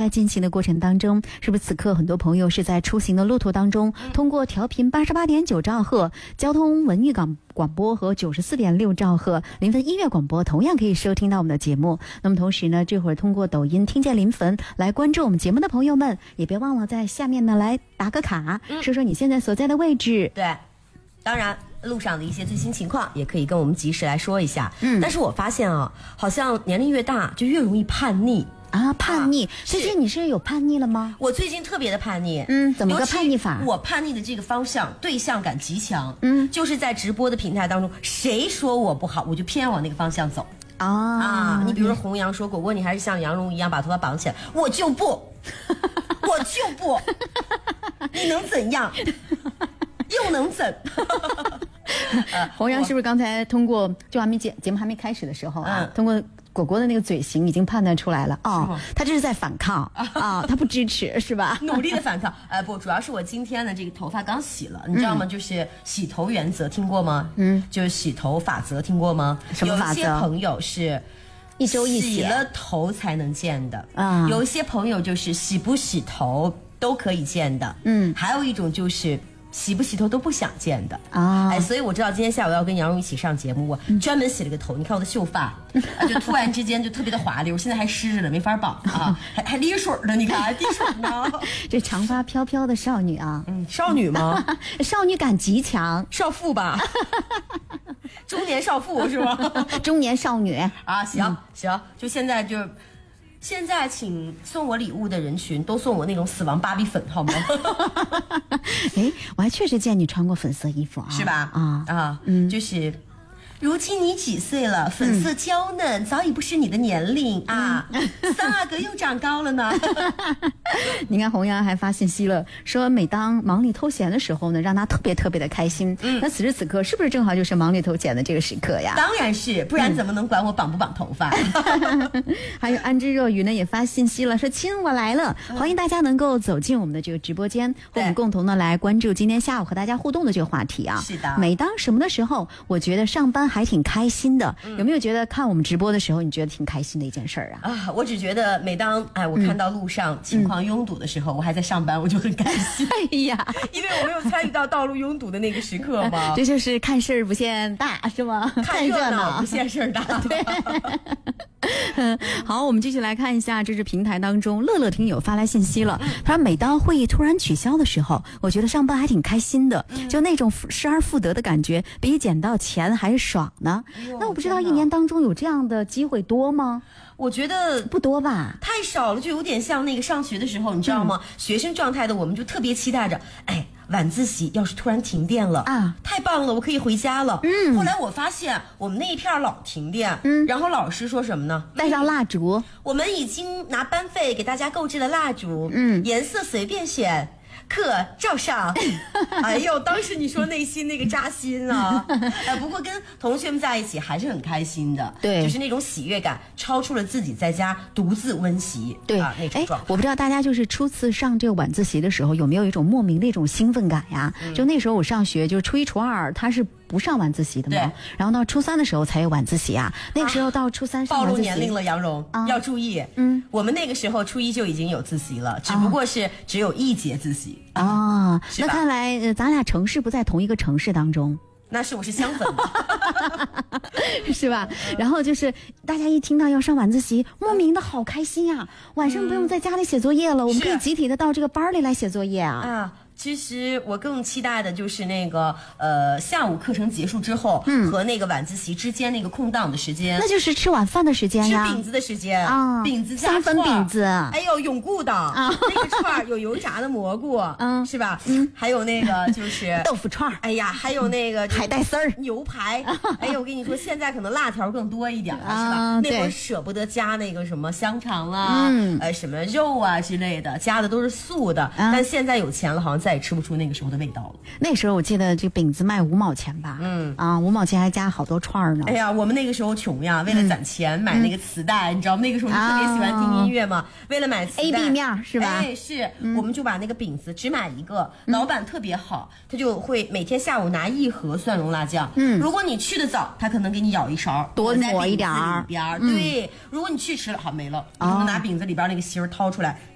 在进行的过程当中，是不是此刻很多朋友是在出行的路途当中，通过调频88.9兆赫交通文艺广播和94.6兆赫临汾音乐广播同样可以收听到我们的节目。那么同时呢，这会儿通过抖音听见临汾来关注我们节目的朋友们，也别忘了在下面呢来打个卡，说说你现在所在的位置。 对，当然路上的一些最新情况也可以跟我们及时来说一下。但是我发现啊，好像年龄越大就越容易叛逆啊，叛逆。最近你是有叛逆了吗？ 我最近特别的叛逆。 怎么个叛逆法？ 我叛逆的这个方向对象感极强。就是在直播的平台当中，谁说我不好，我就偏往那个方向走。你比如说弘扬说果果你还是像杨蓉一样把头发绑起来，我就不我就不你能怎样又能怎弘扬是不是刚才通过就节目还没开始的时候通过果果的那个嘴型已经判断出来了他这是在反抗他不支持是吧？ 努力的反抗。不，主要是我今天的这个头发刚洗了，你知道吗？就是洗头原则听过吗？就是洗头法则听过吗？ 什么法则？ 有一些朋友是一周一洗了头才能见的有一些朋友就是洗不洗头都可以见的还有一种就是洗不洗头都不想见的所以我知道今天下午要跟杨蓉一起上节目，我专门洗了个头。你看我的秀发就突然之间就特别的滑溜，现在还湿着呢，没法绑还滴水呢，你看还滴水呢。 这长发飘飘的少女少女吗？ 少女感极强， 少妇吧？中年少妇是吗？ 中年少女行，就现在请送我礼物的人群都送我那种死亡芭比粉好吗？ 我还确实见你穿过粉色衣服是吧？就是如今你几岁了？粉色娇嫩，早已不是你的年龄三阿哥又长高了呢。 你看弘扬还发信息了，说每当忙里偷闲的时候呢，让他特别特别的开心。那此时此刻是不是正好就是忙里偷闲的这个时刻呀？ 当然是，不然怎么能管我绑不绑头发？ 还有安之若雨呢也发信息了，说亲我来了，欢迎大家能够走进我们的这个直播间，和我们共同的来关注今天下午和大家互动的这个话题是的， 每当什么的时候，我觉得上班还挺开心的。有没有觉得看我们直播的时候，你觉得挺开心的一件事我只觉得每当我看到路上情况拥堵的时候，我还在上班，我就很开心。因为我没有参与到道路拥堵的那个时刻嘛。 这就是看事儿不嫌大是吗？ 看热闹不嫌事儿大。 对。好，我们继续来看一下，这是平台当中乐乐听友发来信息了。他说每当会议突然取消的时候，我觉得上班还挺开心的，就那种失而复得的感觉，比捡到钱还爽呢。那我不知道一年当中有这样的机会多吗？ 我觉得不多吧， 太少了，就有点像那个上学的时候，你知道吗？学生状态的我们就特别期待着，晚自习要是突然停电了太棒了，我可以回家了。后来我发现我们那一片老停电，然后老师说什么呢？ 带上蜡烛， 我们已经拿班费给大家购置了蜡烛，颜色随便选。课照上。哎呦，当时你说内心那个扎心啊！不过跟同学们在一起还是很开心的， 对， 就是那种喜悦感超出了自己在家独自温习， 对那种状态。 我不知道大家就是初次上这个晚自习的时候有没有一种莫名的一种兴奋感呀？就那时候我上学，就是初一初二，他是不上晚自习的嘛，然后到初三的时候才有晚自习啊。那个时候到初三上晚自习， 暴露年龄了，杨蓉要注意。我们那个时候初一就已经有自习了，只不过是只有一节自习。 那看来咱俩城市不在同一个城市当中。 那是我是相反的， 是吧？然后就是大家一听到要上晚自习，莫名的好开心呀！晚上不用在家里写作业了，我们可以集体的到这个班里来写作业啊。 其实我更期待的就是那个下午课程结束之后，和那个晚自习之间那个空档的时间， 那就是吃晚饭的时间呀， 吃饼子的时间啊，饼子加香粉饼子， 哎呦永固的那个串有油炸的蘑菇，是吧？还有那个就是豆腐串， 哎呀，还有那个海带丝儿、 牛排，哎呦，我跟你说，现在可能辣条更多一点了，是吧？那会儿舍不得加那个什么香肠啦，什么肉啊之类的，加的都是素的，但现在有钱了，好像再也吃不出那个时候的味道了。 那时候我记得这饼子卖5毛钱吧，5毛钱还加好多串呢。 哎呀，我们那个时候穷呀，为了攒钱买那个磁带，你知道吗？那个时候就特别喜欢听音乐嘛，为了买磁带 A B 面是吧？ 是，我们就把那个饼子只买一个，老板特别好，他就会每天下午拿1盒蒜蓉辣酱。如果你去的早，他可能给你舀一勺， 多抹一点里边。对，如果你去迟了，好没了，你可能拿饼子里边那个芯儿掏出来。